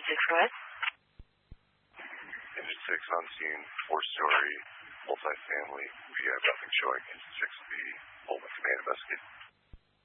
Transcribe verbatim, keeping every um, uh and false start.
six, go ahead. Engine six on scene, four-story, multi-family. We have nothing showing. Engine six will be Pullman Command investigate.